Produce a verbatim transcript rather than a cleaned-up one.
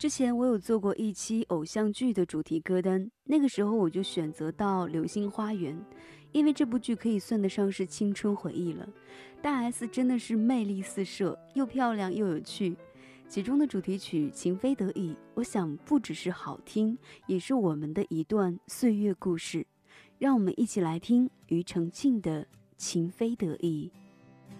之前我有做过一期偶像剧的主题歌单，那个时候我就选择到《流星花园》，因为这部剧可以算得上是青春回忆了。大 S 真的是魅力四射，又漂亮又有趣。其中的主题曲《情非得已》，我想不只是好听，也是我们的一段岁月故事。让我们一起来听庾澄庆的《情非得已》。